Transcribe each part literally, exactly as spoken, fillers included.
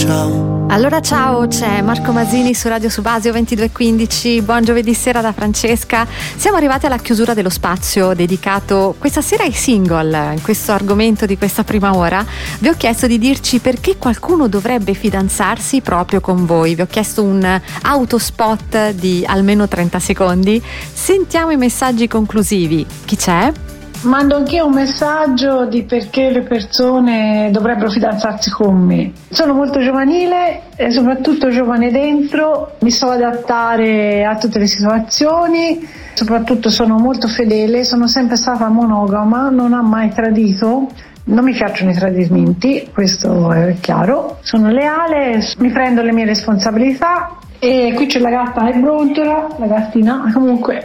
ciao. Allora ciao, c'è Marco Masini su Radio Subasio ventidue e quindici. Buon giovedì sera da Francesca. Siamo arrivati alla chiusura dello spazio dedicato questa sera ai single. In questo argomento di questa prima ora vi ho chiesto di dirci perché qualcuno dovrebbe fidanzarsi proprio con voi. Vi ho chiesto un autospot di almeno trenta secondi. Sentiamo i messaggi conclusivi. Chi c'è? Mando anch'io un messaggio di perché le persone dovrebbero fidanzarsi con me. Sono molto giovanile e soprattutto giovane dentro, mi so adattare a tutte le situazioni, soprattutto sono molto fedele, sono sempre stata monogama, non ho mai tradito. Non mi piacciono i tradimenti, questo è chiaro. Sono leale, mi prendo le mie responsabilità. E qui c'è la gatta che brontola, la gattina, comunque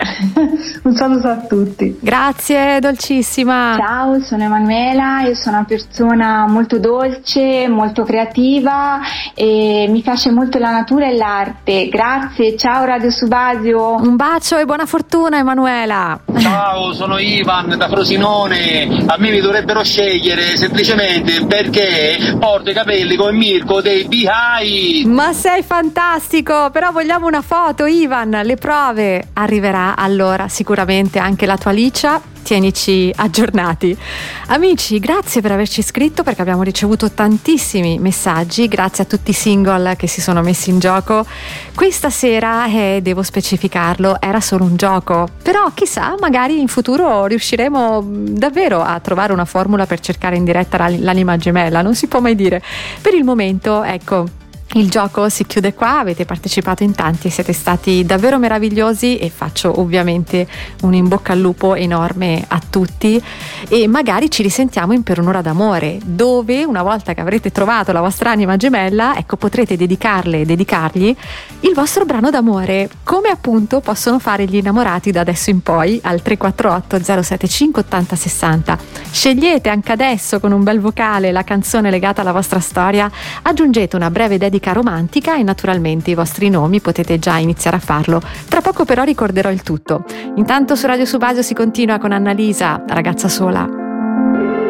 un saluto a tutti. Grazie dolcissima. Ciao, sono Emanuela, io sono una persona molto dolce, molto creativa e mi piace molto la natura e l'arte. Grazie, ciao Radio Subasio. Un bacio e buona fortuna Emanuela. Ciao, sono Ivan da Frosinone. A me mi dovrebbero scegliere semplicemente perché porto i capelli come Mirko dei Bihai. Ma sei fantastico. Però vogliamo una foto, Ivan. Le prove arriverà allora sicuramente anche la tua Licia. Tienici aggiornati. Amici, grazie per averci scritto, perché abbiamo ricevuto tantissimi messaggi. Grazie a tutti i single che si sono messi in gioco questa sera, e eh, devo specificarlo, era solo un gioco, però chissà, magari in futuro riusciremo davvero a trovare una formula per cercare in diretta l'anima gemella, non si può mai dire. Per il momento, ecco, il gioco si chiude qua. Avete partecipato in tanti e siete stati davvero meravigliosi, e faccio ovviamente un in bocca al lupo enorme a tutti, e magari ci risentiamo in Per un'ora d'amore, dove una volta che avrete trovato la vostra anima gemella, ecco, potrete dedicarle e dedicargli il vostro brano d'amore, come appunto possono fare gli innamorati da adesso in poi al tre quattro otto zero sette cinque ottanta sessanta. Scegliete anche adesso con un bel vocale la canzone legata alla vostra storia, aggiungete una breve dedica romantica e naturalmente i vostri nomi, potete già iniziare a farlo. Tra poco però ricorderò il tutto. Intanto su Radio Subasio si continua con Annalisa, Ragazza sola.